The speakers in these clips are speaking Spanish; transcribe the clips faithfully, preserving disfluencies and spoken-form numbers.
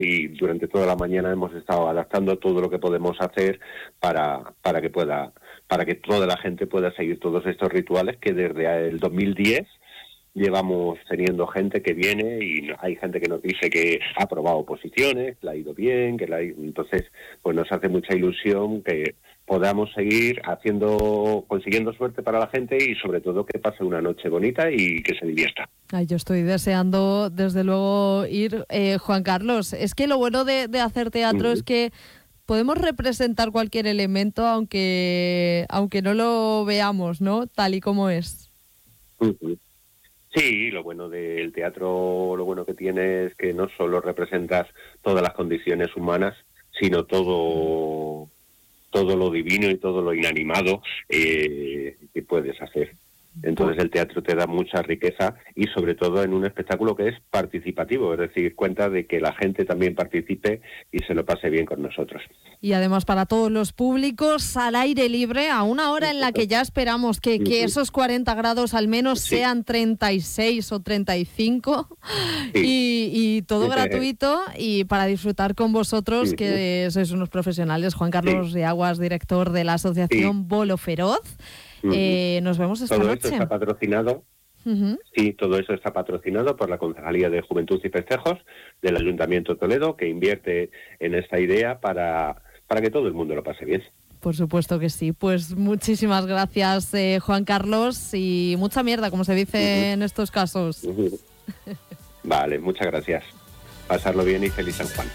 y durante toda la mañana hemos estado adaptando todo lo que podemos hacer para, para que pueda, para que toda la gente pueda seguir todos estos rituales que desde el dos mil diez llevamos teniendo gente que viene y hay gente que nos dice que ha aprobado posiciones, que le ha ido bien, que le ha ido... entonces pues nos hace mucha ilusión que podamos seguir haciendo, consiguiendo suerte para la gente y sobre todo que pase una noche bonita y que se divierta. Ay, yo estoy deseando desde luego ir. eh, Juan Carlos, es que lo bueno de, de hacer teatro uh-huh. es que podemos representar cualquier elemento aunque aunque no lo veamos, ¿no? Tal y como es. Uh-huh. Sí, lo bueno del teatro, lo bueno que tiene es que no solo representas todas las condiciones humanas, sino todo todo lo divino y todo lo inanimado eh, que puedes hacer. Entonces el teatro te da mucha riqueza y sobre todo en un espectáculo que es participativo, es decir, cuenta de que la gente también participe y se lo pase bien con nosotros. Y además para todos los públicos al aire libre, a una hora en la que ya esperamos que, que esos cuarenta grados al menos sí. sean treinta y seis o treinta y cinco sí. y, y todo sí. gratuito y para disfrutar con vosotros sí. que sois unos profesionales. Juan Carlos sí. Riaguas, director de la asociación sí. Bolo Feroz. Uh-huh. Eh, nos vemos esta todo noche. Todo esto está patrocinado, uh-huh. sí, todo eso está patrocinado por la Concejalía de Juventud y Festejos del Ayuntamiento de Toledo, que invierte en esta idea para, para que todo el mundo lo pase bien. Por supuesto que sí. Pues muchísimas gracias, eh, Juan Carlos, y mucha mierda, como se dice uh-huh. en estos casos. Uh-huh. Vale, muchas gracias. Pasarlo bien y feliz San Juan.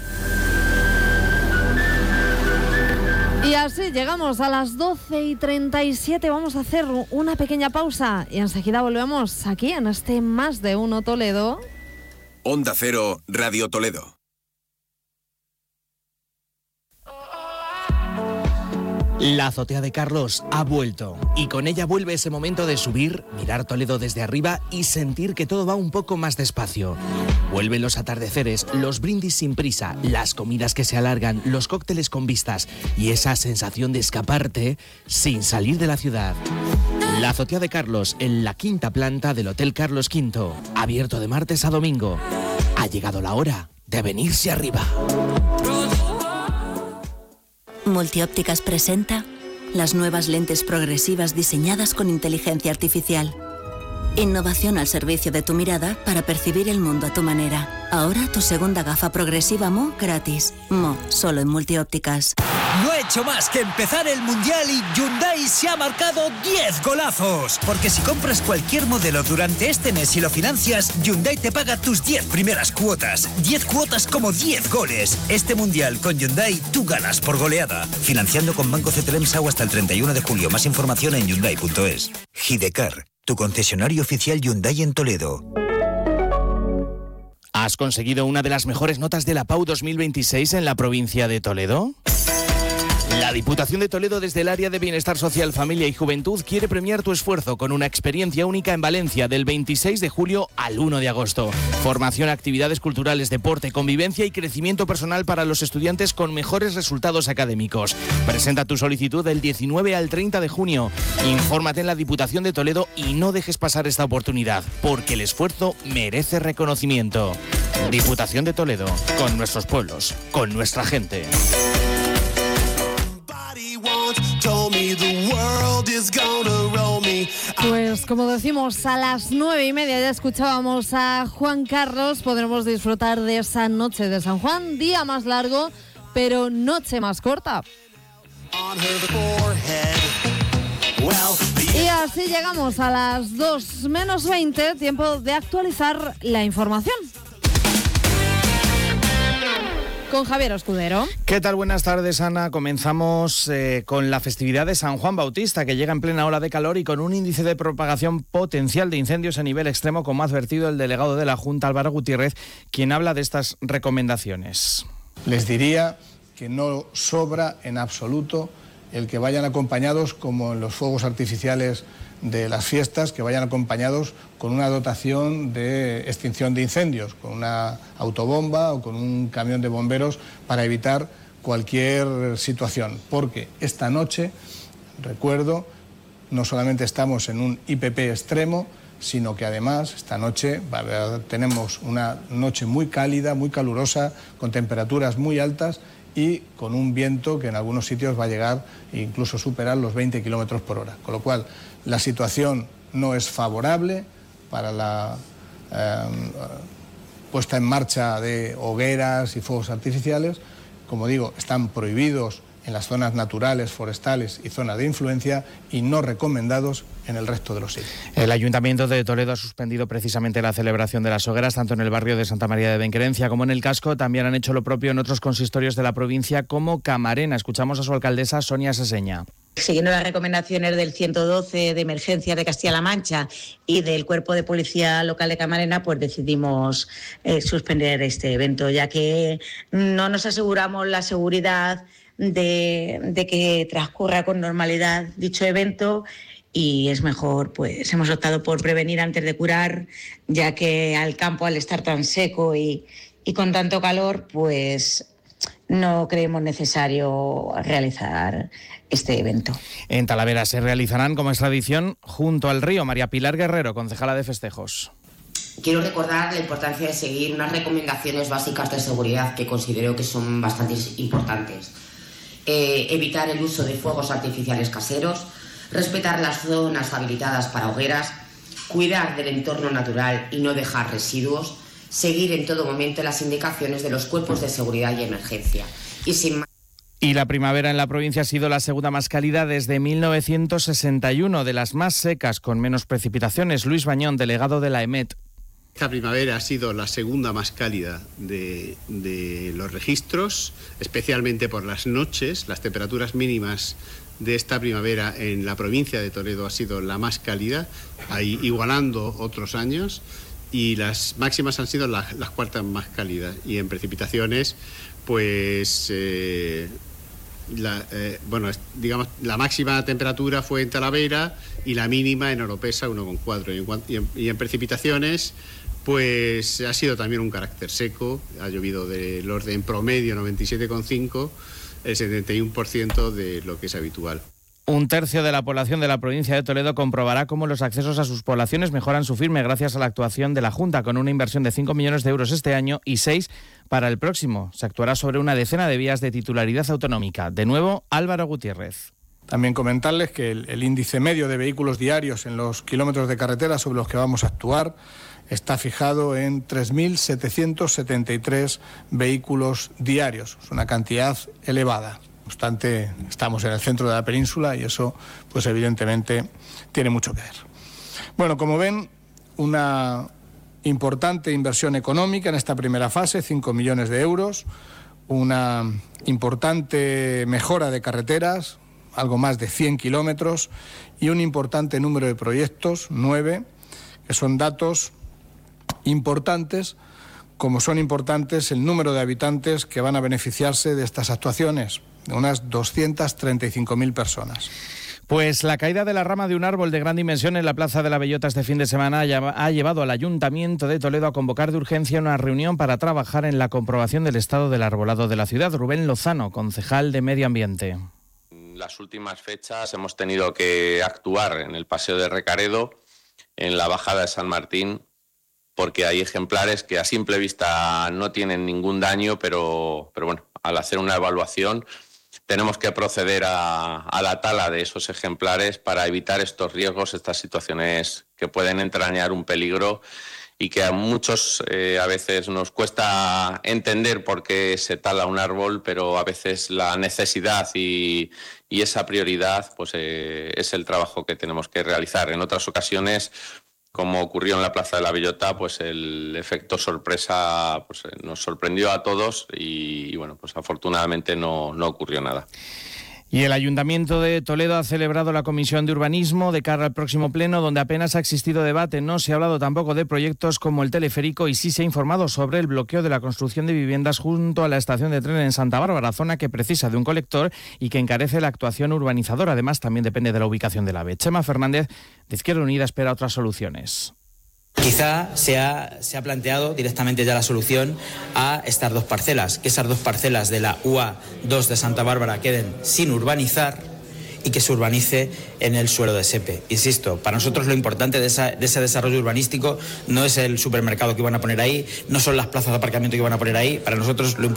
Y así llegamos a las doce y treinta y siete. Vamos a hacer una pequeña pausa y enseguida volvemos aquí en este Más de Uno Toledo. Onda Cero, Radio Toledo. La azotea de Carlos ha vuelto y con ella vuelve ese momento de subir, mirar Toledo desde arriba y sentir que todo va un poco más despacio. Vuelven los atardeceres, los brindis sin prisa, las comidas que se alargan, los cócteles con vistas y esa sensación de escaparte sin salir de la ciudad. La azotea de Carlos en la quinta planta del Hotel Carlos Quinto, abierto de martes a domingo. Ha llegado la hora de venirse arriba. Multiópticas presenta las nuevas lentes progresivas diseñadas con inteligencia artificial. Innovación al servicio de tu mirada para percibir el mundo a tu manera. Ahora tu segunda gafa progresiva M O gratis. M O, solo en Multiópticas. No ha hecho más que empezar el Mundial y Hyundai se ha marcado diez golazos. Porque si compras cualquier modelo durante este mes y lo financias, Hyundai te paga tus diez primeras cuotas. diez cuotas como diez goles. Este Mundial con Hyundai tú ganas por goleada. Financiando con Banco C T L M S A U hasta el treinta y uno de julio. Más información en hyundai punto es. Gidecar, tu concesionario oficial Hyundai en Toledo. ¿Has conseguido una de las mejores notas de la P A U dos mil veintiséis en la provincia de Toledo? La Diputación de Toledo, desde el área de Bienestar Social, Familia y Juventud, quiere premiar tu esfuerzo con una experiencia única en Valencia del veintiséis de julio al uno de agosto. Formación, actividades culturales, deporte, convivencia y crecimiento personal para los estudiantes con mejores resultados académicos. Presenta tu solicitud del diecinueve al treinta de junio. Infórmate en la Diputación de Toledo y no dejes pasar esta oportunidad, porque el esfuerzo merece reconocimiento. Diputación de Toledo, con nuestros pueblos, con nuestra gente. Pues como decimos, a las nueve y media ya escuchábamos a Juan Carlos. Podremos disfrutar de esa noche de San Juan, día más largo, pero noche más corta. Y así llegamos a las dos menos veinte, tiempo de actualizar la información. Con Javier Escudero. ¿Qué tal? Buenas tardes, Ana. Comenzamos eh, con la festividad de San Juan Bautista, que llega en plena ola de calor y con un índice de propagación potencial de incendios a nivel extremo, como ha advertido el delegado de la Junta, Álvaro Gutiérrez, quien habla de estas recomendaciones. Les diría que no sobra en absoluto el que vayan acompañados, como en los fuegos artificiales de las fiestas, que vayan acompañados con una dotación de extinción de incendios, con una autobomba o con un camión de bomberos para evitar cualquier situación. Porque esta noche, recuerdo, no solamente estamos en un I P P extremo, sino que además esta noche va a haber, tenemos una noche muy cálida, muy calurosa, con temperaturas muy altas y con un viento que en algunos sitios va a llegar e incluso superar los veinte kilómetros por hora. Con lo cual, la situación no es favorable para la eh, puesta en marcha de hogueras y fuegos artificiales. Como digo, están prohibidos en las zonas naturales, forestales y zonas de influencia y no recomendados en el resto de los sitios. El Ayuntamiento de Toledo ha suspendido precisamente la celebración de las hogueras, tanto en el barrio de Santa María de Benquerencia como en el Casco. También han hecho lo propio en otros consistorios de la provincia, como Camarena. Escuchamos a su alcaldesa, Sonia Seseña. Siguiendo las recomendaciones del ciento doce de emergencia de Castilla-La Mancha y del Cuerpo de Policía Local de Camarena, pues decidimos eh, suspender este evento, ya que no nos aseguramos la seguridad de, de que transcurra con normalidad dicho evento, y es mejor, pues hemos optado por prevenir antes de curar, ya que al campo, al estar tan seco y, y con tanto calor, pues no creemos necesario realizar este evento. En Talavera se realizarán, como es tradición, junto al río. María Pilar Guerrero, concejala de festejos. Quiero recordar la importancia de seguir unas recomendaciones básicas de seguridad que considero que son bastante importantes. Eh, evitar el uso de fuegos artificiales caseros, respetar las zonas habilitadas para hogueras, cuidar del entorno natural y no dejar residuos, seguir en todo momento las indicaciones de los cuerpos de seguridad y emergencia. Y sin Y la primavera en la provincia ha sido la segunda más cálida desde mil novecientos sesenta y uno, de las más secas, con menos precipitaciones. Luis Bañón, delegado de la EMET. Esta primavera ha sido la segunda más cálida de, de los registros, especialmente por las noches. Las temperaturas mínimas de esta primavera en la provincia de Toledo ha sido la más cálida, ahí igualando otros años, y las máximas han sido la, las cuartas más cálidas. Y en precipitaciones, pues eh, la, eh, bueno, digamos, la máxima temperatura fue en Talavera y la mínima en Oropesa, uno coma cuatro. Y, y, en, y en precipitaciones, pues ha sido también un carácter seco, ha llovido del orden promedio noventa y siete coma cinco, el setenta y uno por ciento de lo que es habitual. Un tercio de la población de la provincia de Toledo comprobará cómo los accesos a sus poblaciones mejoran su firme gracias a la actuación de la Junta, con una inversión de cinco millones de euros este año y seis para el próximo. Se actuará sobre una decena de vías de titularidad autonómica. De nuevo, Álvaro Gutiérrez. También comentarles que el, el índice medio de vehículos diarios en los kilómetros de carretera sobre los que vamos a actuar está fijado en tres mil setecientos setenta y tres vehículos diarios. Es una cantidad elevada. No obstante, estamos en el centro de la península y eso, pues evidentemente, tiene mucho que ver. Bueno, como ven, una importante inversión económica en esta primera fase, cinco millones de euros, una importante mejora de carreteras, algo más de cien kilómetros, y un importante número de proyectos, nueve, que son datos importantes, como son importantes el número de habitantes que van a beneficiarse de estas actuaciones, de unas doscientas treinta y cinco mil personas. Pues la caída de la rama de un árbol de gran dimensión en la Plaza de la Bellota este fin de semana ha llevado al Ayuntamiento de Toledo a convocar de urgencia una reunión para trabajar en la comprobación del estado del arbolado de la ciudad. Rubén Lozano, concejal de Medio Ambiente. En las últimas fechas hemos tenido que actuar en el Paseo de Recaredo, en la Bajada de San Martín, porque hay ejemplares que a simple vista no tienen ningún daño, pero, pero bueno, al hacer una evaluación tenemos que proceder a, a la tala de esos ejemplares para evitar estos riesgos, estas situaciones que pueden entrañar un peligro y que a muchos eh, a veces nos cuesta entender por qué se tala un árbol, pero a veces la necesidad y, y esa prioridad pues eh, es el trabajo que tenemos que realizar. En otras ocasiones, como ocurrió en la Plaza de la Bellota, pues el efecto sorpresa pues, nos sorprendió a todos y, y bueno, pues afortunadamente no, no ocurrió nada. Y el Ayuntamiento de Toledo ha celebrado la Comisión de Urbanismo de cara al próximo pleno, donde apenas ha existido debate. No se ha hablado tampoco de proyectos como el teleférico y sí se ha informado sobre el bloqueo de la construcción de viviendas junto a la estación de tren en Santa Bárbara, zona que precisa de un colector y que encarece la actuación urbanizadora. Además, también depende de la ubicación del AVE. Chema Fernández, de Izquierda Unida, espera otras soluciones. Quizá se ha, se ha planteado directamente ya la solución a estas dos parcelas, que esas dos parcelas de la U A dos de Santa Bárbara queden sin urbanizar y que se urbanice en el suelo de SEPE. Insisto, para nosotros lo importante de, esa, de ese desarrollo urbanístico no es el supermercado que van a poner ahí, no son las plazas de aparcamiento que van a poner ahí, para nosotros lo importante